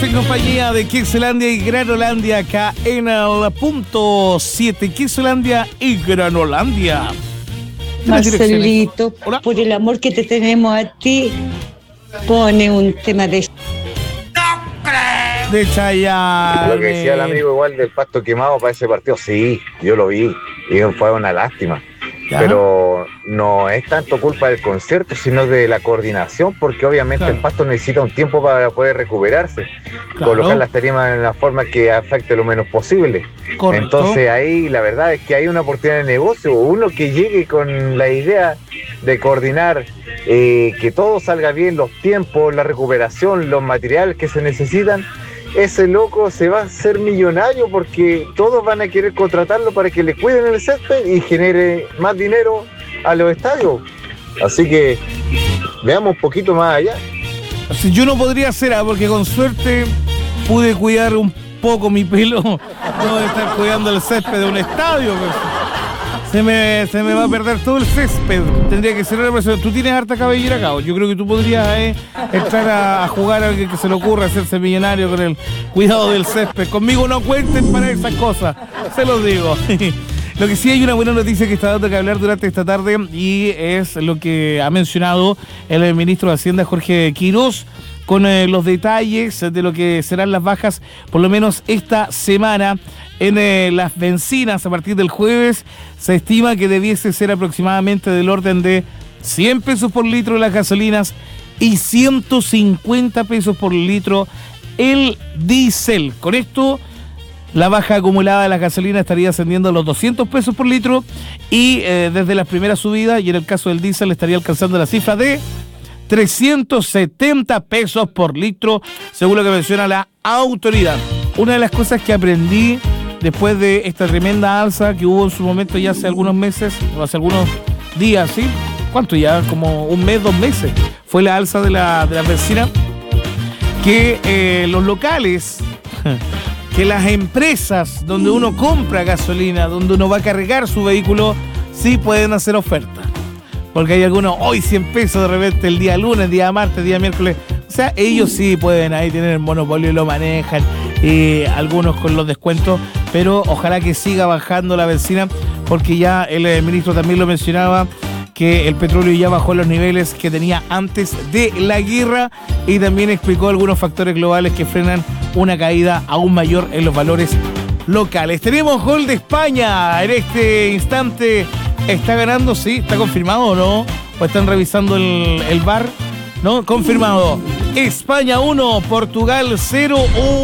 Seguimos en compañía de Quesolandia y Granolandia acá en el punto 7. Quesolandia y Granolandia. Marcelito, por el amor que te tenemos a ti, pone un tema de Chayanne. Lo que decía el amigo igual del pasto quemado para ese partido, sí, yo lo vi y fue una lástima. ¿Ya? Pero no es tanto culpa del concierto, sino de la coordinación, porque obviamente el pasto necesita un tiempo para poder recuperarse, colocar las tarimas en la forma que afecte lo menos posible. Correcto. Entonces ahí la verdad es que hay una oportunidad de negocio, uno que llegue con la idea de coordinar, que todo salga bien, los tiempos, la recuperación, los materiales que se necesitan. Ese loco se va a hacer millonario porque todos van a querer contratarlo para que le cuiden el césped y genere más dinero a los estadios. Así que veamos un poquito más allá. Yo no podría hacer, porque con suerte pude cuidar un poco mi pelo, no de estar cuidando el césped de un estadio. Se me va a perder todo el césped. Tendría que ser una persona. Tú tienes harta cabellera acá. Yo creo que tú podrías entrar a jugar a alguien que se le ocurra hacerse millonario con el cuidado del césped. Conmigo no cuenten para esas cosas. Se los digo. Lo que sí hay una buena noticia que está dando que hablar durante esta tarde y es lo que ha mencionado el ministro de Hacienda, Jorge Quirós, con los detalles de lo que serán las bajas, por lo menos esta semana, en las bencinas. A partir del jueves se estima que debiese ser aproximadamente del orden de 100 pesos por litro las gasolinas y 150 pesos por litro el diésel. Con esto, la baja acumulada de las gasolinas estaría ascendiendo a los 200 pesos por litro y desde las primeras subidas, y en el caso del diésel estaría alcanzando la cifra de 370 pesos por litro, según lo que menciona la autoridad. Una de las cosas que aprendí después de esta tremenda alza que hubo en su momento ya hace algunos meses, o hace algunos días, ¿sí? ¿Cuánto ya? Como un mes, 2 meses. Fue la alza de la benzina. Que los locales, que las empresas donde uno compra gasolina, donde uno va a cargar su vehículo, sí pueden hacer ofertas. Porque hay algunos, hoy 100 pesos de repente el día lunes, día martes, día miércoles. O sea, ellos sí pueden ahí tener el monopolio y lo manejan, algunos con los descuentos, pero ojalá que siga bajando la benzina, porque ya el ministro también lo mencionaba, que el petróleo ya bajó los niveles que tenía antes de la guerra, y también explicó algunos factores globales que frenan una caída aún mayor en los valores locales. Tenemos gol de España en este instante. ¿Está ganando? Sí, ¿está confirmado o no? ¿O están revisando el VAR? ¿No? Confirmado. España 1, Portugal 0.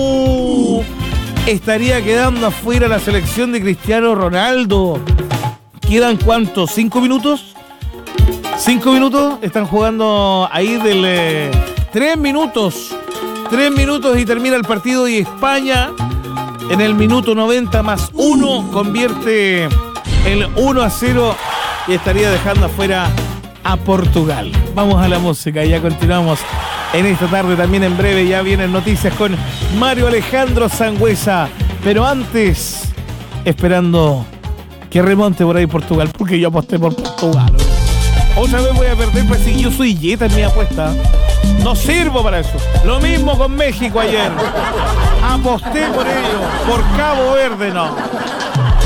Estaría quedando afuera la selección de Cristiano Ronaldo. ¿Quedan cuántos? ¿5 minutos? 5 minutos. Están jugando ahí del 3 minutos. 3 minutos y termina el partido, y España en el minuto 90 más 1 convierte el 1-0 y estaría dejando afuera a Portugal. Vamos a la música y ya continuamos en esta tarde. También en breve ya vienen noticias con Mario Alejandro Sangüesa, pero antes, esperando que remonte por ahí Portugal, porque yo aposté por Portugal. Otra vez voy a perder, pues si yo soy yeta en mi apuesta. No sirvo para eso. Lo mismo con México ayer. Aposté por ello. Por Cabo Verde no.